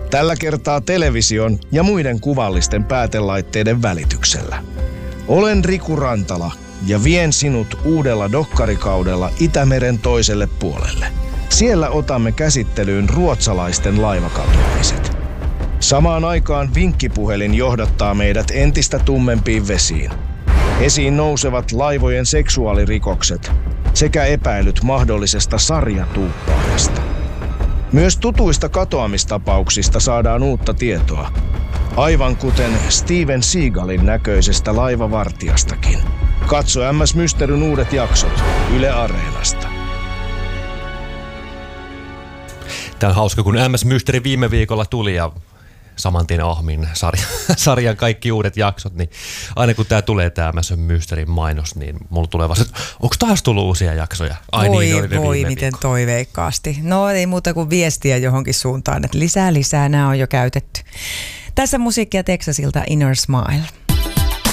Tällä kertaa television ja muiden kuvallisten päätelaitteiden välityksellä. Olen Riku Rantala ja vien sinut uudella dokkarikaudella Itämeren toiselle puolelle. Siellä otamme käsittelyyn ruotsalaisten laivakatoamiset. Samaan aikaan vinkkipuhelin johdattaa meidät entistä tummempiin vesiin. Esiin nousevat laivojen seksuaalirikokset sekä epäilyt mahdollisesta sarjatuuppaajasta. Myös tutuista katoamistapauksista saadaan uutta tietoa, aivan kuten Steven Seagalin näköisestä laivavartijastakin. Katso MS Mysteryn uudet jaksot Yle Areenasta. Tämä on hauska, kun MS Mystery viime viikolla tuli ja saman tien ahmin sarjan kaikki uudet jaksot, niin aina kun tämä tulee tämä MS Mysterin mainos, niin mulla tulee vasta, että onko taas tullut uusia jaksoja? Ai voi miten toiveikkaasti. No ei muuta kuin viestiä johonkin suuntaan, että lisää, nämä on jo käytetty. Tässä musiikkia Texasilta Inner Smile.